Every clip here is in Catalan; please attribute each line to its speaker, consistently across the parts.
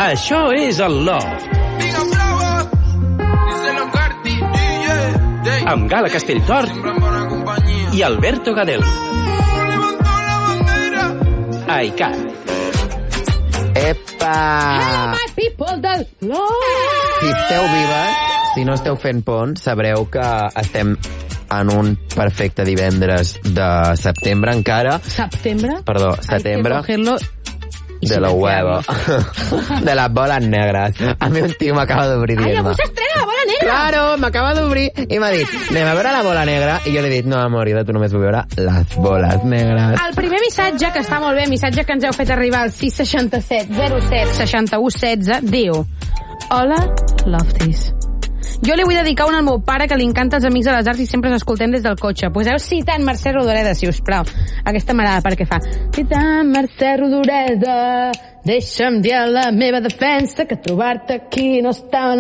Speaker 1: Això és el Loft. Amb Gala Castelltort i Alberto Gadel. iCat.
Speaker 2: Epa!
Speaker 3: Hello, my people del Loft!
Speaker 2: Si esteu vives, si no esteu fent pont, sabreu que estem en un perfecte divendres de setembre encara.
Speaker 3: ¿Septembre?
Speaker 2: Perdó, setembre.
Speaker 3: Hay que cogerlo
Speaker 2: de la hueva. De las bolas negras. A mi un tio m'acaba d'obrir dient-me.
Speaker 3: Ai, avui s'estrena la bola negra!
Speaker 2: Claro, m'acaba d'obrir i m'ha dit, anem a veure la bola negra, i jo li he dit, no, amor, tu només vull veure les boles negres.
Speaker 3: El primer missatge, que està molt bé, missatge que ens heu fet arribar al 667 07 61 16, diu: Hola, Lofties. Jo li vull dedicar una al meu pare que li encanta els Amics de les Arts i sempre s'escoltem des del cotxe. Poseu citant Mercè Rodoreda, si us plau. Aquesta m'agrada perquè fa citant Mercè Rodoreda, deixa'm dir a la meva defensa que trobar-te aquí no estava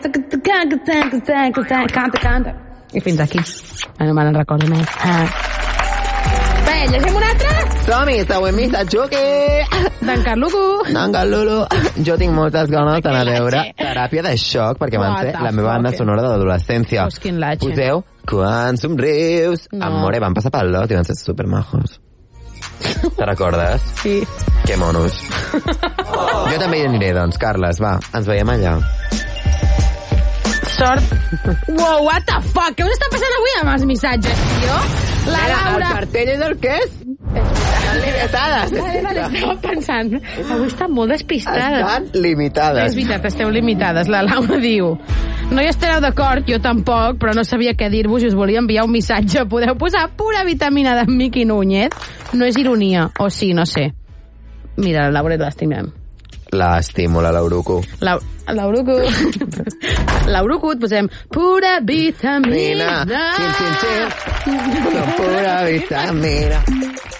Speaker 3: canta. I fins aquí. No me'n recordo més. Bé, llegim una altra?
Speaker 2: Som-hi, següent missatge.
Speaker 3: D'en Carluco.
Speaker 2: D'en Carluco. Jo tinc moltes ganes d'anar a veure Teràpia de xoc, perquè van ser la meva banda sonora de l'adolescència. Poseu Quan somrius. Amore, van passar pel lot i van ser supermajos. Te recordes?
Speaker 3: Sí.
Speaker 2: Que monos. Jo també hi aniré, doncs, Carles, va, ens veiem allà.
Speaker 3: Sort. Wow, what the fuck? Què us està passant avui amb els missatges, tio? La Laura...
Speaker 2: El cartell és el que és? Estan limitades.
Speaker 3: Vale, estava pensant. Avui estan molt despistades.
Speaker 2: Estan limitades.
Speaker 3: És veritat, esteu limitades. La Laura diu: no hi estareu d'acord, jo tampoc, però no sabia què dir-vos i us volia enviar un missatge. Podeu posar pura vitamina d'en Miqui Núñez? No és ironia, o sí, no sé. Mira, la Laura l'estimem.
Speaker 2: L'estimo, la Lauruco.
Speaker 3: Lauruco. Lauruco, et posem pura vitamina.
Speaker 2: Pura vitamina.